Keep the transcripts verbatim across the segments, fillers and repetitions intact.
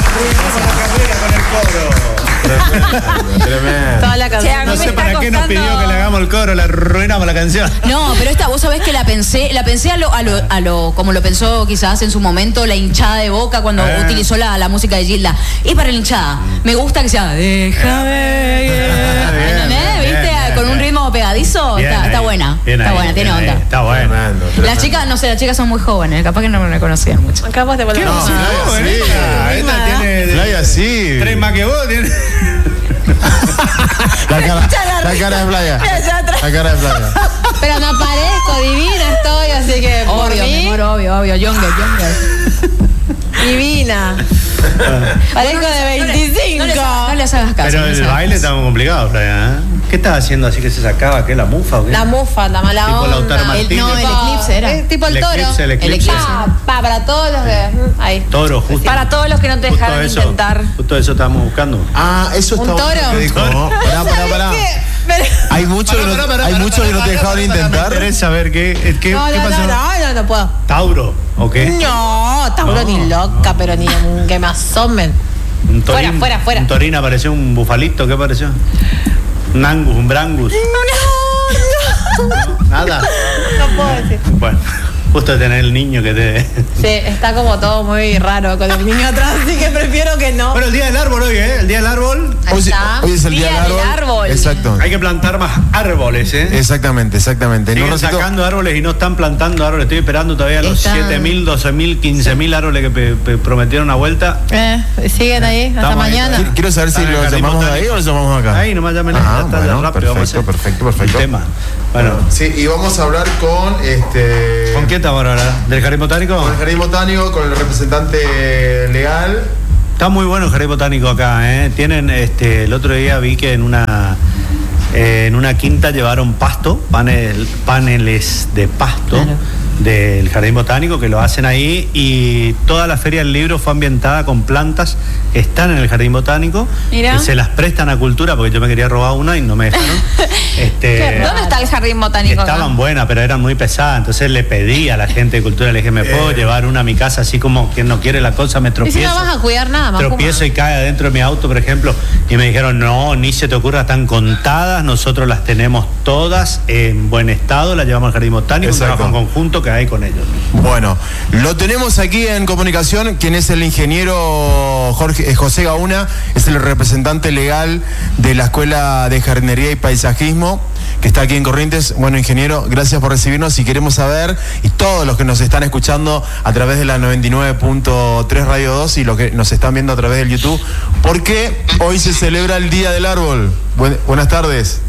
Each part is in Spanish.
arruinamos la carrera con el coro. Tremendo, tremendo. Toda la canción. No sé para qué nos pidió que le hagamos el coro, le arruinamos la canción. No, pero esta, vos sabés que la pensé, la pensé a lo, a lo, a lo como lo pensó quizás en su momento la hinchada de Boca cuando Eh. utilizó la, la música de Gilda. Y para la hinchada, me gusta que sea déjame. Bien, ¿Entendés? bien, ¿Viste? bien, Con un bien. ritmo pegadizo, Bien está, ahí, está buena. bien Está ahí, buena, tiene bien ahí, onda. está bueno. Tremendo, tremendo. Las chicas, no sé, las chicas son muy jóvenes, capaz que no me conocían mucho. Acá vos te ¿Qué volvemos. música? No, Bueno, sí. esta, esta tiene Playa sí. tres más que vos. Tiene. La cara, la cara de playa. La cara de playa. Pero no parezco, divina estoy, así que por Obvio, mi mí, amor, obvio, obvio. Younger, younger. divina. Parezco de veinticinco. No les, no les hagas caso. Pero no les el hagas baile caso. está muy complicado, Flaya, ¿eh? ¿Qué estaba haciendo así que se sacaba? ¿Qué? ¿La mufa o qué? La mufa, la mala Tipo onda. Lautaro Martínez. El- no, el eclipse era. Es tipo el, El toro. eclipse, el eclipse. Pa, pa, para todos los que... mm, Ahí. Toro, justo. Para todos los que no te Justo dejaron eso, intentar. Justo eso estábamos buscando. Ah, eso ¿Un está bueno toro? que dijo. No, pará, pará, pará. Pero- Hay muchos que no, Pará, pará, hay pará, muchos pará, que no te pará, dejaron pará, pará, intentar. Me interesa saber qué, qué, No, qué no, pasó. no, no, no, no puedo. ¿Tauro o qué? No, Tauro No, ni loca, pero ni en que me asomen. Un Fuera, torín, fuera, fuera. Un torín apareció, un bufalito, ¿qué apareció? Un angus, un brangus. No, no, Nada. no puedo decir. Bueno, justo tener el niño que te... Sí, está como todo muy raro con el niño atrás, así que prefiero que no. Bueno, el día del árbol hoy, ¿eh? El día del árbol. Ahí Hoy, está. hoy es el día, Día del del árbol. árbol. Exacto. Hay que plantar más árboles, ¿eh? Exactamente, exactamente. En un Siguen ratito- sacando árboles y no están plantando árboles. Estoy esperando todavía los Está- siete mil, doce mil, quince mil árboles que pe- pe- prometieron una vuelta. Eh, siguen ahí hasta Estamos ahí, mañana. Quiero- Quiero saber si Están en el lo jardín llamamos de ahí botánico. o lo llamamos acá. Ahí nomás llamen, Ah, ya está, bueno, ya rápido. vamos a perfecto, hacer perfecto, perfecto. el tema. Bueno, Sí, y vamos a hablar con este. ¿con quién estamos ahora? ¿Del jardín botánico? Con el Jardín Botánico, con el representante legal. Está muy bueno el jardín botánico acá, ¿eh? Tienen, este, el otro día vi que en una eh, en una quinta llevaron pasto, panel, paneles de pasto Claro. del jardín botánico que lo hacen ahí, y toda la feria del libro fue ambientada con plantas que están en el jardín botánico. Mira. Que se las prestan a Cultura porque yo me quería robar una y no me dejaron. este, ¿Dónde está el jardín botánico? acá? Estaban buenas, pero eran muy pesadas. Entonces le pedí a la gente de Cultura, le dije, ¿me puedo llevar una a mi casa? Así como quien no quiere la cosa, me Y si tropiezo. no vas a cuidar nada, más Tropiezo y cae adentro de mi auto, por ejemplo. Y me dijeron, no, ni se te ocurra, están contadas. Nosotros las tenemos todas en buen estado. Las llevamos al jardín botánico, un Exacto. trabajo en conjunto que hay con ellos. Bueno, lo tenemos aquí en comunicación, quien es el ingeniero Jorge, eh, José Gauna, es el representante legal de la Escuela de Jardinería y Paisajismo, que está aquí en Corrientes. Bueno, ingeniero, gracias por recibirnos y queremos saber, y todos los que nos están escuchando a través de la noventa y nueve punto tres Radio dos y los que nos están viendo a través del YouTube, ¿por qué hoy se celebra el Día del Árbol? Buen- buenas tardes.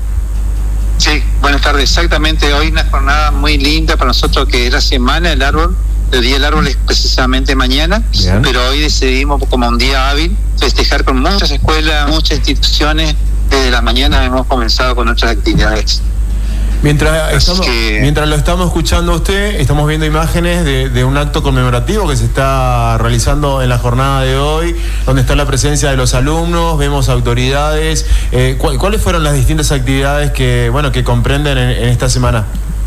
Sí, buenas tardes. Exactamente, hoy una jornada muy linda para nosotros, que es la semana del árbol. El día del árbol es precisamente mañana, Bien. pero hoy decidimos, como un día hábil, festejar con muchas escuelas, muchas instituciones. Desde la mañana hemos comenzado con nuestras actividades. Mientras, Así estamos, que- mientras lo estamos escuchando a usted, estamos viendo imágenes de, de un acto conmemorativo que se está realizando en la jornada de hoy, donde está la presencia de los alumnos, vemos autoridades. Eh, ¿cu- ¿Cuáles fueron las distintas actividades que, bueno, que comprenden en, en esta semana?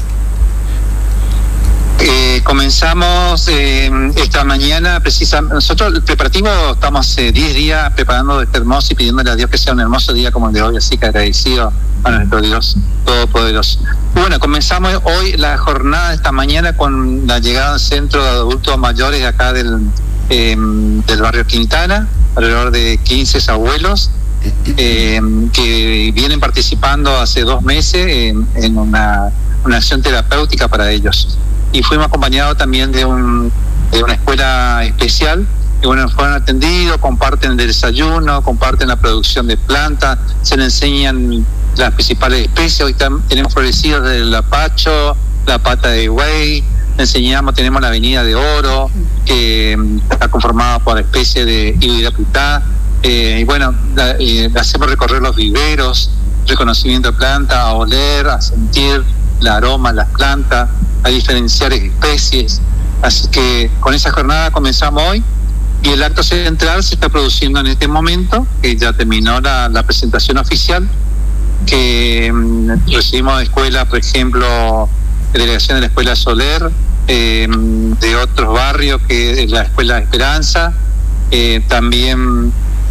Eh, comenzamos eh, esta mañana, precisamente, nosotros el preparativo estamos hace diez días preparando este hermoso y pidiéndole a Dios que sea un hermoso día como el de hoy, así que agradecido a nuestro Dios Todopoderoso. Y bueno, comenzamos hoy la jornada de esta mañana con la llegada al centro de adultos mayores de acá del, eh, del barrio Quintana, alrededor de quince abuelos eh, que vienen participando hace dos meses en, en una, una acción terapéutica para ellos. Y fuimos acompañados también de, un, de una escuela especial, que bueno, fueron atendidos, comparten el desayuno, comparten la producción de plantas, se les enseñan las principales especies. Hoy tam- tenemos florecidos del apacho, la pata de buey, enseñamos, tenemos la avenida de oro, que mm, está conformada por la especie de Ibirapitá, eh, y bueno, la, eh, hacemos recorrer los viveros, reconocimiento de plantas, a oler, a sentir el aroma de las plantas, a diferenciar especies. Así que con esa jornada comenzamos hoy, y el acto central se está produciendo en este momento, que ya terminó la, la presentación oficial, que mm, recibimos de escuelas, por ejemplo, delegación de la Escuela Soler, eh, de otros barrios, que es la Escuela Esperanza, eh, también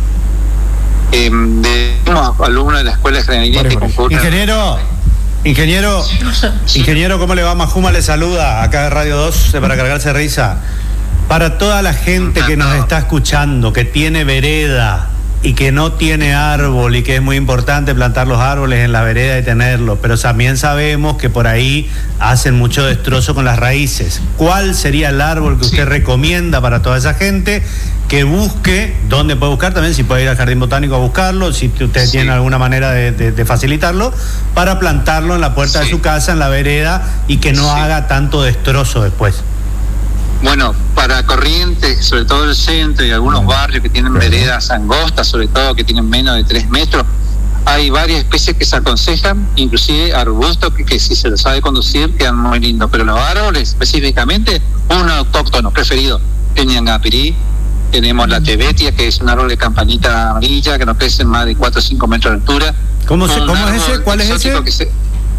eh, de unos alumnos de la escuela de jardinería que concurren. Ingeniero, ingeniero, ingeniero, ¿cómo le va? Majuma le saluda acá de Radio dos para cargarse de risa. Para toda la gente que nos está escuchando, que tiene vereda y que no tiene árbol, y que es muy importante plantar los árboles en la vereda y tenerlos, pero también sabemos que por ahí hacen mucho destrozo con las raíces. ¿Cuál sería el árbol que usted recomienda para toda esa gente que busque? ¿Dónde puede buscar? También si puede ir al Jardín Botánico a buscarlo, si usted sí. tiene alguna manera de, de, de facilitarlo, para plantarlo en la puerta sí. de su casa, en la vereda, y que no sí. haga tanto destrozo después. Bueno, para Corrientes, sobre todo el centro y algunos barrios que tienen veredas angostas, sobre todo que tienen menos de tres metros, hay varias especies que se aconsejan, inclusive arbustos que, que si se los sabe conducir quedan muy lindos, pero los árboles específicamente, un autóctono preferido, el ñangapirí, tenemos la tebetia, que es un árbol de campanita amarilla que no crece más de cuatro o cinco metros de altura. ¿Cómo, se, ¿cómo es ese? ¿Cuál es ese? Que se,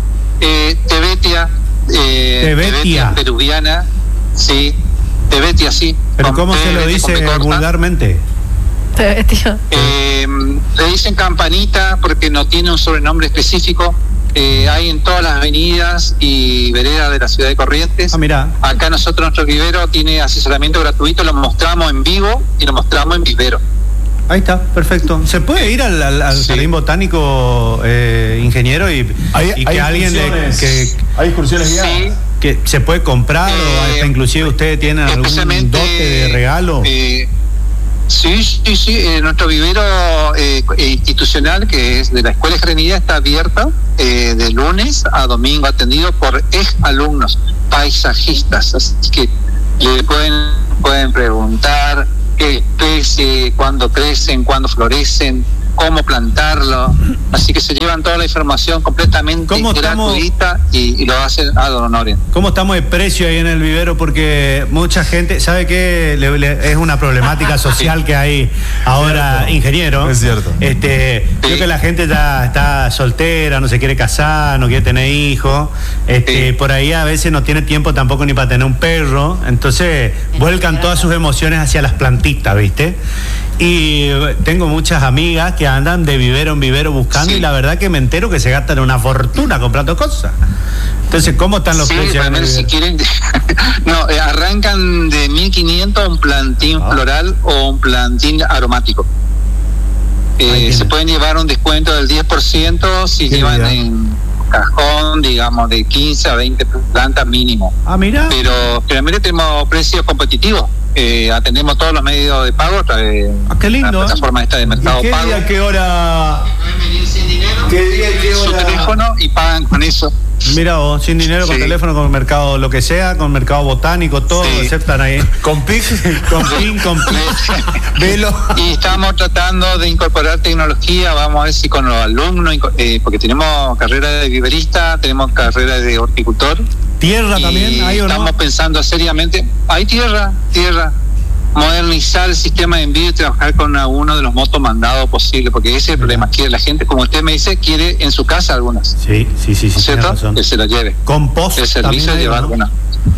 eh, tebetia, eh, tebetia. tebetia peruviana, sí. Tebetia, sí. ¿Pero cómo se lo dice vulgarmente? Tebetia. Eh, le dicen campanita porque no tiene un sobrenombre específico. Eh, hay en todas las avenidas y veredas de la ciudad de Corrientes. Ah, mira. Acá nosotros, nuestro vivero tiene asesoramiento gratuito, lo mostramos en vivo y lo mostramos en vivero. Ahí está, perfecto. ¿Se puede ir al, al, al sí. Jardín Botánico, eh, ingeniero, y, ¿Hay, y que hay alguien le... Que, ¿Hay excursiones guiadas? Sí. Que se puede comprar, eh, o hasta inclusive ustedes tienen algún dote de regalo? Eh, sí, sí, sí. Eh, nuestro vivero eh, institucional, que es de la Escuela de Jardinería, está abierta eh, de lunes a domingo, atendido por ex alumnos paisajistas. Así que le pueden, pueden preguntar qué especie, cuándo crecen, cuándo florecen, cómo plantarlo. Así que se llevan toda la información completamente gratuita y, y lo hacen a don Honorio. ¿Cómo estamos de precio ahí en el vivero? Porque mucha gente, ¿sabe qué? Le, le, es una problemática social que hay ahora, cierto. Ingeniero. Es cierto. Este, sí. Creo que la gente ya está soltera, no se quiere casar, no quiere tener hijos. Este, sí. Por ahí a veces no tiene tiempo tampoco ni para tener un perro. Entonces vuelcan todas sus emociones hacia las plantitas, ¿viste? Y tengo muchas amigas que andan de vivero en vivero buscando, sí. y la verdad que me entero que se gastan una fortuna comprando cosas. Entonces, ¿cómo están los sí, precios? Sí, si quieren, no, eh, arrancan de mil quinientos un plantín ah. floral o un plantín aromático. Eh, se pueden llevar un descuento del diez por ciento si Qué llevan vida. en cajón, digamos, de quince a veinte plantas mínimo. Ah, mira. Pero realmente tenemos precios competitivos. Eh, atendemos todos los medios de pago a través ah, qué lindo, de la plataforma esta de Mercado ¿Qué Pago. Día, ¿Qué hora? Sin dinero, ¿Qué día y qué hora? Su teléfono y pagan con eso. Mira vos, sin dinero, con sí. teléfono, con mercado, lo que sea, con mercado botánico, todo, sí. aceptan ahí. Con P I C, con P I N, con P I N. Velo. Y estamos tratando de incorporar tecnología, vamos a ver si con los alumnos, eh, porque tenemos carrera de viverista, tenemos carrera de horticultor. ¿Tierra también hay o no? Estamos pensando seriamente, hay tierra, tierra. Modernizar el sistema de envío y trabajar con una, uno de los motos mandados posible, porque ese es el problema, que la gente, como usted me dice, quiere en su casa algunas. Sí, sí, sí, sí. ¿Cierto? Que se la lleve. Compost. El servicio de llevar ¿no? una.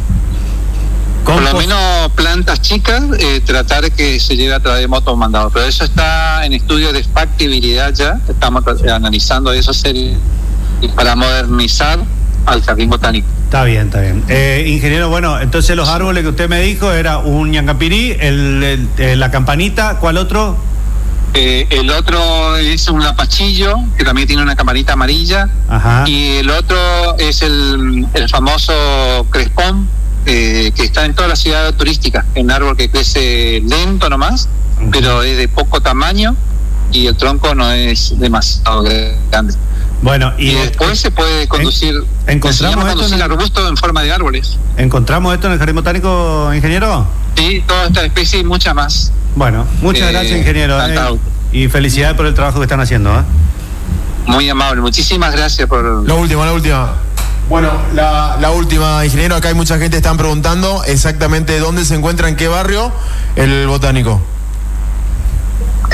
Por lo menos plantas chicas, eh, tratar de que se lleve a través de motos mandados. Pero eso está en estudio de factibilidad ya, estamos sí. analizando eso serio para modernizar al jardín botánico. Está bien, está bien. Eh, ingeniero, bueno, entonces los árboles que usted me dijo era un ñangapirí, el, el, el, la campanita, ¿cuál otro? Eh, el otro es un lapachillo, que también tiene una campanita amarilla. Ajá. Y el otro es el, el famoso crespón, eh, que está en toda la ciudad turística, un árbol que crece lento nomás, uh-huh. pero es de poco tamaño y el tronco no es demasiado grande. Bueno, y, y después eh, se puede conducir, en, encontramos esto conducir en el, arbusto en forma de árboles. ¿Encontramos esto en el Jardín Botánico, ingeniero? Sí, toda esta especie y mucha más. Bueno, muchas eh, gracias, ingeniero. Eh, y felicidades por el trabajo que están haciendo. ¿eh? Muy amable, muchísimas gracias por... La última, la última. Bueno, la, la última, ingeniero, acá hay mucha gente que están preguntando exactamente dónde se encuentra, en qué barrio, el botánico. El barrio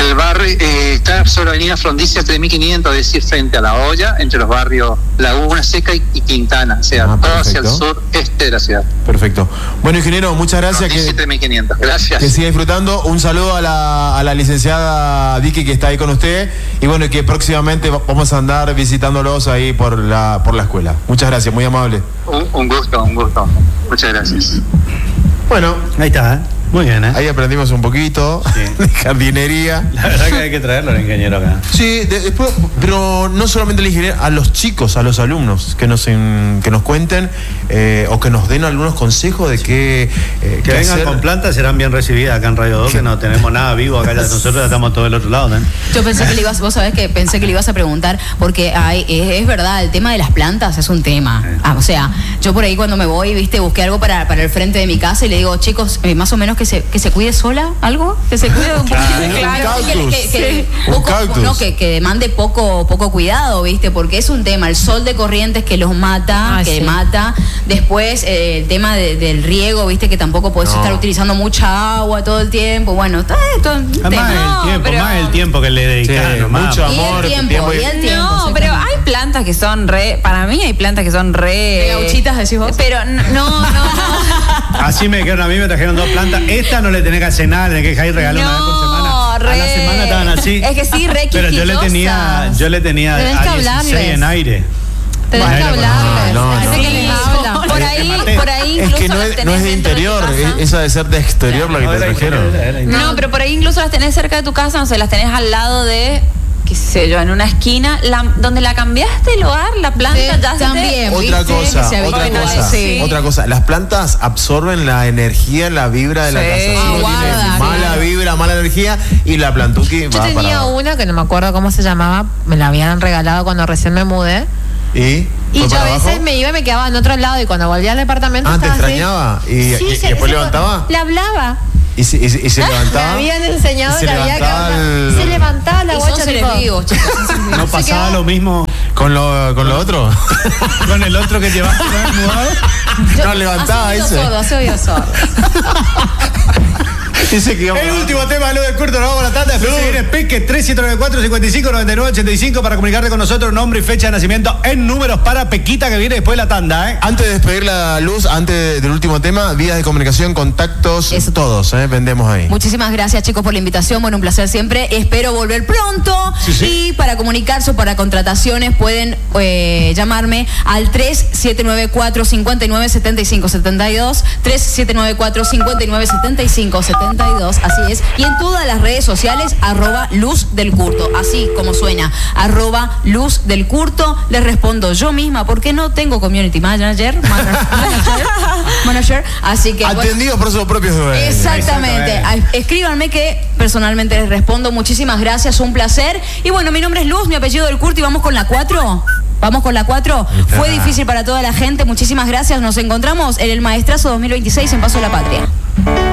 eh, está sobre la avenida Frondizi tres mil quinientos, es decir, frente a La Hoya, entre los barrios Laguna Seca y, y Quintana, o sea, Ah, todo hacia el perfecto. sur este de la ciudad. Perfecto. Bueno, ingeniero, muchas gracias. Frondizi Que, tres mil quinientos, gracias. que siga disfrutando. Un saludo a la, a la licenciada Vicky que está ahí con usted. Y bueno, que próximamente va- vamos a andar visitándolos ahí por la, por la escuela. Muchas gracias, muy amable. Un, un gusto, un gusto. Muchas gracias. Bueno, Ahí está, ¿eh? Muy bien, ¿eh? ahí aprendimos un poquito Sí. de jardinería. La verdad que hay que traerlo al ingeniero acá. Sí, de- después, pero no solamente el ingeniero, a los chicos, a los alumnos, que nos en- que nos cuenten eh, o que nos den algunos consejos de qué, eh, Que qué vengan hacer. con plantas serán bien recibidas acá en Radio dos, que no tenemos nada vivo acá, ya nosotros ya estamos todo del otro lado, ¿eh? Yo pensé que le ibas, vos sabés que pensé que le ibas a preguntar, porque hay, es, es verdad, el tema de las plantas es un tema. Ah, o sea, yo por ahí cuando me voy, viste, busqué algo para, para el frente de mi casa y le digo, chicos, eh, más o menos que se, que se cuide sola, algo, que se cuide un poquito. Un Claro, cactus. que, que- que- Un poco- cactus. no, que, que demande poco, poco cuidado, viste, porque es un tema, el sol de corrientes que los mata, Ah, que sí. mata. Después eh, el tema de- del riego, viste, que tampoco podés No. estar utilizando mucha agua todo el tiempo. Bueno, está esto es un Más tema. el tiempo, pero- más el tiempo que le dedican, Sí, nomás. mucho Y amor, el tiempo, tiempo y- y el tiempo. No, exactamente. pero hay plantas que son re. Para mí hay plantas que son re. ¿De gauchitas decís vos? Pero no, no, no. Así me dijeron a mí, me trajeron dos plantas. Esta no le tenés que hacer nada, le tenés que dejar ir regalar una vez por semana. No, A re. la semana estaban así. Es que sí, re Pero yo le tenía, quisquillosas. yo le tenía Tenés a que dieciséis hablarles. en aire. Tenés En que aire hablarles. No, no, Parece no. que les hablan. Por Eh, ahí, maté. por ahí Es incluso que no las es, tenés no es de dentro interior, tu es- casa. esa de ser de exterior la que No, te era trajeron. interior, era interior. No, pero por ahí incluso las tenés cerca de tu casa, no sé, las tenés al lado de, qué sé yo, en una esquina, la, donde la cambiaste el hogar, la planta Sí, ya se te- también. Otra ¿Viste? cosa, Que se otra habitúa, cosa, sí. otra cosa. Las plantas absorben la energía, la vibra de la Sí. casa. Si Ah, uno tiene guarda, mala claro. vibra, mala energía, y la plantuki Yo va tenía para. una que no me acuerdo cómo se llamaba, me la habían regalado cuando recién me mudé. ¿Y? Y ¿Fue yo a para veces abajo? me iba y me quedaba en otro lado y cuando volvía al departamento Ah, ¿te estaba así. extrañaba? ¿Y, Sí, y- y se- después se- levantaba? Le hablaba. ¿Y se, y se- y se Me levantaba? habían enseñado Y se que había que levantaba hablar. el- Se levantaba la Y son guacha seres tipo. vivos, chicos. son seres vivos. ¿No pasaba quedaba- lo mismo ¿Con lo, con lo otro? con el otro que llevaste mudado? No levantaba Hace oído ese. sordo, hace oído sordo. Dice que íbamos- El último tema de Luz del Curto, nos vamos a la tanda. Después se viene Peque tres siete nueve cuatro, cinco cinco, nueve nueve ocho cinco para comunicarte con nosotros nombre y fecha de nacimiento en números para Pequita que viene después de la tanda, ¿eh? Antes de despedir la luz, antes del último tema, vías de comunicación, contactos, Eso. todos, ¿eh? Vendemos ahí. Muchísimas gracias, chicos, por la invitación. Bueno, un placer siempre. Espero volver pronto. Sí, sí. Y para comunicarse o para contrataciones pueden eh, llamarme al tres siete nueve cuatro, cinco nueve siete cinco siete dos. tres siete nueve cuatro, cinco nueve siete cinco siete dos. Así es. Y en todas las redes sociales, arroba Luz del Curto. Así como suena, arroba Luz del Curto. Les respondo yo misma porque no tengo community manager. Manager. manager así que. bueno, Atendidos por sus propios dueños. Exactamente. Exactamente. A- Escríbanme que personalmente les respondo. Muchísimas gracias, un placer. Y bueno, mi nombre es Luz, mi apellido del Curto y vamos con la cuatro. Vamos con la cuatro. está. Fue difícil para toda la gente. Muchísimas gracias. Nos encontramos en el Maestrazo dos mil veintiséis en Paso de la Patria.